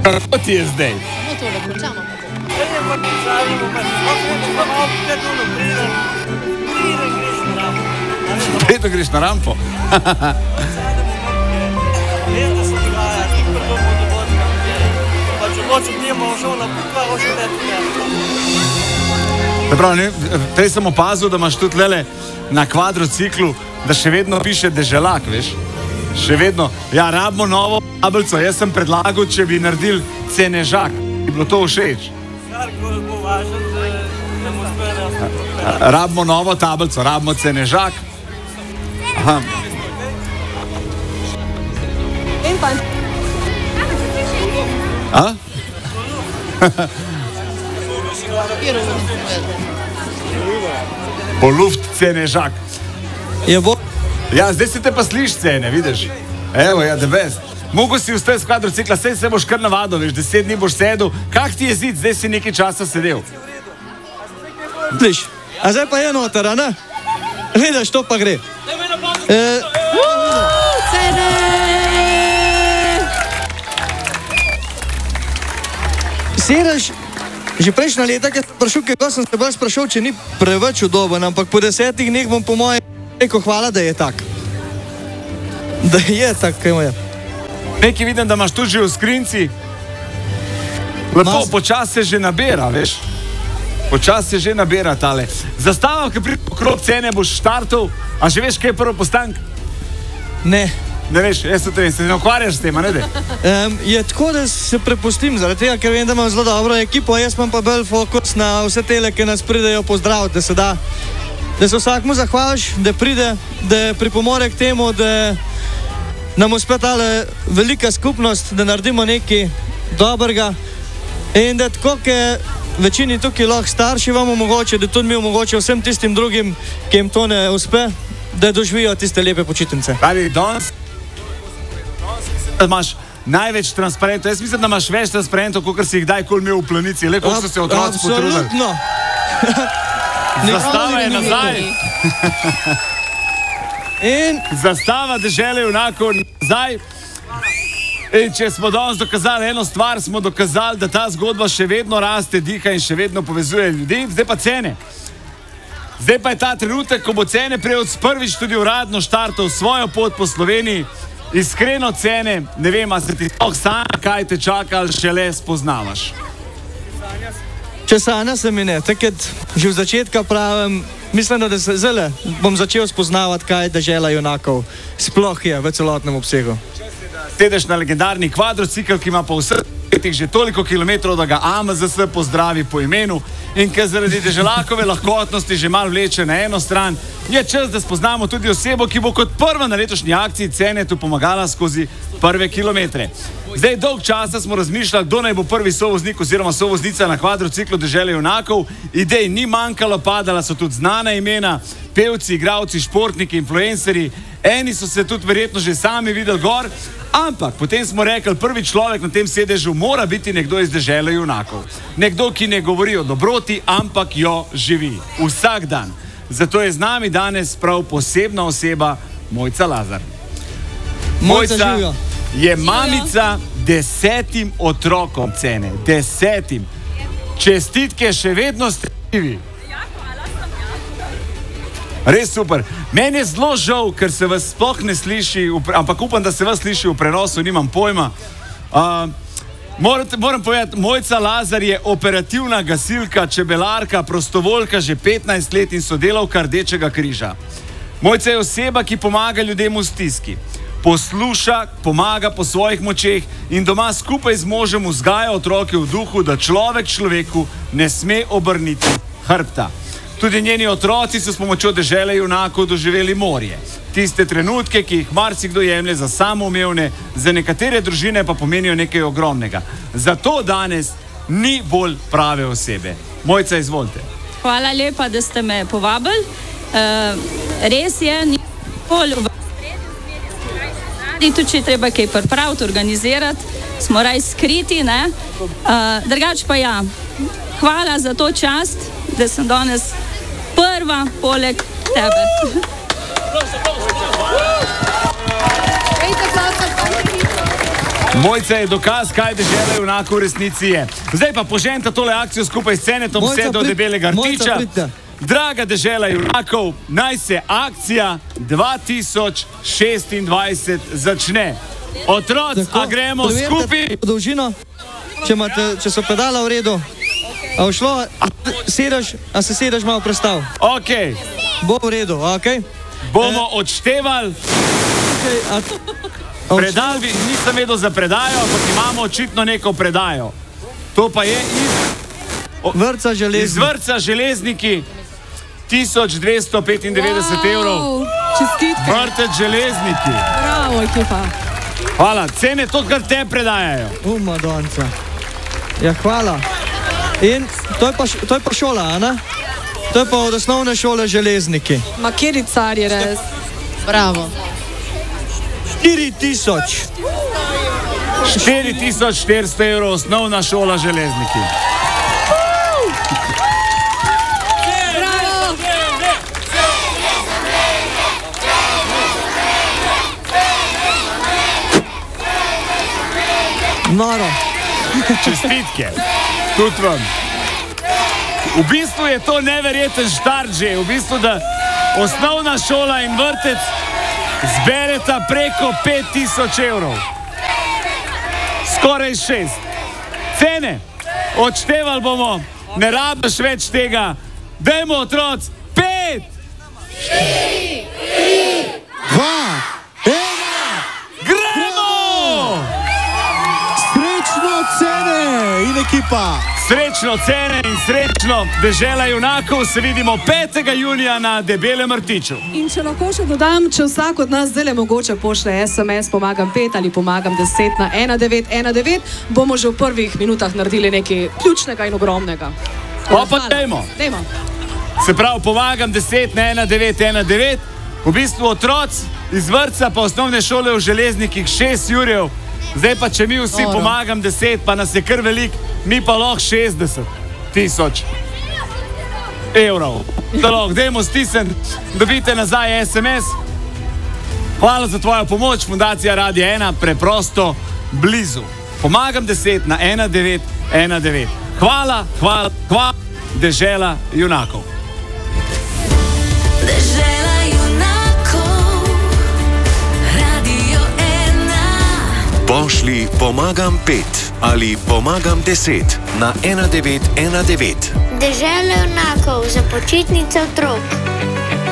Kako ti je zdaj? No, tole končamo. Vedno greš na rampo. Prej sem opazil, da imaš tudi lele na kvadrociklu, da še vedno piše deželak, veš? Še vedno. Ja, rabimo novo tablico. Jaz sem predlagal, če bi naredil cenežak. Bi bilo to všeč? Rabimo novo tablico, rabimo cenežak. Aha. A? Po luft cenežak. Ja, zdaj se te pa sliš cene, vidiš? Evo, ja, the best. Mogo si vstaj s kvadrocikla, sej se boš kar navadil, veš, 10 dni boš sedel. Kak ti je zid, zdaj si nekaj časa sedel? Sliš, a zdaj pa je noter, a ne? Vidiš, to pa gre. Cene! Sedeš, že prejšnja leta, keď sem se bolj sprašal, če ni preveč udoben, ampak po 10 dneh bom po moje rekel hvala, da je tak. Da je tak, kaj moje. Nekaj vidim, da imaš tu že v skrinci. Lepo, počas se že nabira, veš. Počas se že nabira tale. Zastava, ki pride okrog cene, boš štartov, a že veš, kaj je prvi postank? Ne. Ne veš, jaz se ne ukvarjaš s tem, a ne de? Je tako, da se prepustim, zaradi tega, ker vem, da imam zelo dobro ekipo, jaz imam pa bolj fokus na vse tele, ki nas pridejo pozdraviti, da se vsakmu zahvališ, da pride, da pripomore k temu, da nam uspe tale velika skupnost, da naredimo nekaj dobrega in da tako, ker večini tukaj lahko starši vam omogoče, da tudi mi omogoče vsem tistim drugim, ki jim to ne uspe, da doživijo tiste lepe počitnice. Pravi, danes imaš največ transparentov. Jaz mislim, da imaš več transparentov, kot si jih kdajkoli imel v Planici. Le, koliko so se otroci potrudili. Absolutno. Zastava je nazaj. Zastava dežele junakov nazaj. In če smo danes dokazali eno stvar, smo dokazali, da ta zgodba še vedno raste, diha in še vedno povezuje ljudi. Zdaj pa cene. Zdaj pa je ta trenutek, ko bo cene prejel prvič tudi uradno štartov svojo pot po Sloveniji. Iskreno cene, ne vem, a se ti toh sanja, kaj te čaka, ali šele spoznavaš. Če sanja se mi ne, takrat že v začetka pravim, mislim, da se zelo bom začel spoznavati, kaj dežela junakov sploh je v celotnem obsegu. Sedeš na legendarni kvadrocikl, ki ima pa vseh že toliko kilometrov, da ga AMZS pozdravi po imenu in ker zaradi deželakove lahkotnosti že malo vleče na eno stran, je čas, da spoznamo tudi osebo, ki bo kot prva na letošnji akciji cene tu pomagala skozi prve kilometre. Zdaj dolg časa smo razmišljali, kdo naj bo prvi sovoznik oziroma sovoznica na kvadrociklu dežele junakov. Idej ni manjkalo, padala so tudi znana imena, pevci, igralci, športniki, influencerji. Eni so se tudi verjetno že sami videli gor, ampak potem smo rekli, prvi človek na tem sedežu mora biti nekdo iz dežele junakov. Nekdo, ki ne govori o dobroti, ampak jo živi vsak dan. Zato je z nami danes prav posebna oseba, Mojca Lazar. Mojca je mamica 10 otrokom cene. 10. Čestitke, še vedno ste živi. Res super. Meni je zelo žal, ker se vas sploh ne sliši, ampak upam, da se vas sliši v prenosu, nimam pojma. Moram povedati, Mojca Lazar je operativna gasilka, čebelarka, prostovoljka že 15 let in sodelavka Rdečega križa. Mojca je oseba, ki pomaga ljudem v stiski. Posluša, pomaga po svojih močeh in doma skupaj z možem vzgaja otroke v duhu, da človek človeku ne sme obrniti hrbta. Tudi njeni otroci so s pomočjo dežele junakov doživeli morje. Tiste trenutke, ki jih marsikdo jemlje za samoumevne, za nekatere družine pa pomenijo nekaj ogromnega. Zato danes ni bolj prave osebe. Mojca, izvolite. Hvala lepa, da ste me povabili. Res je, ni bolj v tudi če je treba kaj pripraviti, organizirati, smo raj skriti, ne? Drugače pa ja, hvala za to čast, da sem danes prva poleg tebe. Mojca je dokaz, kaj dežela junakov v resnici je. Zdaj pa poženta tole akcijo skupaj s Cenetom vse do debelega rtiča. Draga dežela junakov, naj se akcija 2026 začne. Otroci, a gremo skupaj? Dolžino, če so pedala v redu, a všlo, a se sedaš malo prestav. Ok. Bo v redu, ok? Bomo odštevali. Predal bi, nisem vedel za predajo, ampak imamo očitno neko predajo. To pa je vrtca Železniki. Iz vrtca Železniki 1295 evrov. Čestitke. Vrtec Železniki. Bravo, ekipa. Hvala, cene to, kar te predajajo. Madonca. Ja, hvala. In to je pa šola, a ne? To je pa od osnovne šole Železniki. Ma kjeri car je res. Bravo. 4400 evrov osnovna šola Železniki. Bravo. Noro. Čestitke. Tudi vam. V bistvu je to neverjeten štart že. V bistvu, da osnovna šola in vrtec zbereta preko 5000 evrov. Skoraj 6. Cene. Odštevali bomo. Ne rabiš več tega. Dajmo, otroci. 5, 4, 3, 2, 1. Gremo! Srečno Cene in ekipa. Srečno Cene in srečno dežela junakov. Se vidimo 5. junija na Debelem rtiču. In če lahko še dodam, če vsak od nas zdaj mogoče pošle SMS pomagam 5 ali pomagam 10 na 1919, bomo že v prvih minutah naredili nekaj ključnega in ogromnega. Pa dajmo. Se pravi, pomagam 10 na 1919. V bistvu otroci iz vrtca pa osnovne šole v Železnikih 6 jurjev. Zdaj pa, če mi vsi pomagam 10, pa nas je kar velik, mi pa lahko 60 000 evrov. Dajmo stisniti, dobite nazaj SMS. Hvala za tvojo pomoč, Fundacija Radio 1, preprosto blizu. Pomagam 10 na 1919. Hvala, dežela junakov. Dežela junakov, Radio 1. Pošli pomagam 5 ali pomagam 10 na 1919. Dežela junakov za počitnice otrok.